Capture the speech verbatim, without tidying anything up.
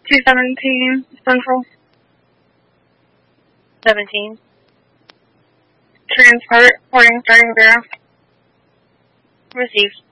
two seventeen Central. seventeen. Transport, reporting starting zero. Received.